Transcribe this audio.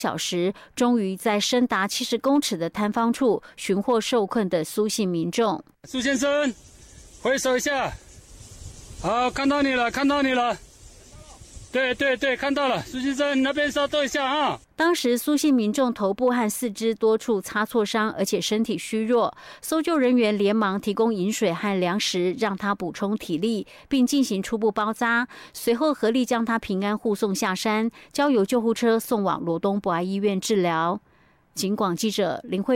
小时，终于在深达70公尺的坍方处寻获受困的苏姓民众。 苏先生，挥手一下。好，看到你了，看到你了。对，看到了，苏先生那边稍等一下哈。 当时苏姓民众头部和四肢多处擦挫伤，而且身体虚弱，搜救人员连忙提供饮水和粮食，让他补充体力，并进行初步包扎，随后合力将他平安护送下山，交由救护车送往罗东博爱医院治疗。警广记者林慧